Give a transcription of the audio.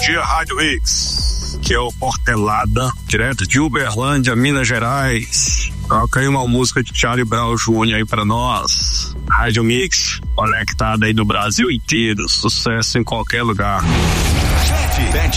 dia, Rádio Mix. Que é o Portelada, direto de Uberlândia, Minas Gerais. Toca aí uma música de Charlie Brown Jr. aí pra nós. Rádio Mix, conectada aí no Brasil inteiro. Sucesso em qualquer lugar. Bet